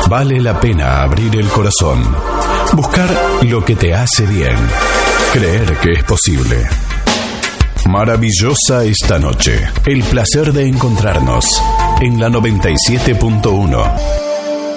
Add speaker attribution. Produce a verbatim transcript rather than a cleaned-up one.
Speaker 1: Vale la pena abrir el corazón, buscar lo que te hace bien, creer que es posible. Maravillosa esta noche. El placer de encontrarnos en la noventa y siete punto uno.